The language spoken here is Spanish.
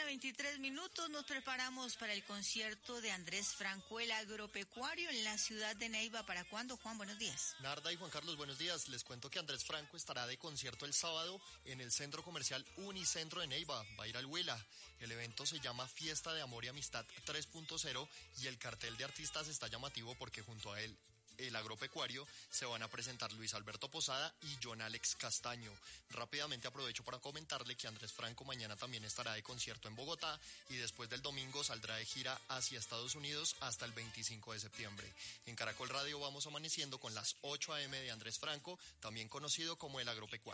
7:23, nos preparamos para el concierto de Andrés Franco, el agropecuario, en la ciudad de Neiva. ¿Para cuándo, Juan? Buenos días. Narda y Juan Carlos, buenos días. Les cuento que Andrés Franco estará de concierto el sábado en el centro comercial Unicentro de Neiva. Va a ir al Huila. El evento se llama Fiesta de Amor y Amistad 3.0 y el cartel de artistas está llamativo porque junto a él, el agropecuario, se van a presentar Luis Alberto Posada y John Alex Castaño. Rápidamente aprovecho para comentarle que Andrés Franco mañana también estará de concierto en Bogotá y después del domingo saldrá de gira hacia Estados Unidos hasta el 25 de septiembre. En Caracol Radio vamos amaneciendo con las 8 a.m. de Andrés Franco, también conocido como el agropecuario.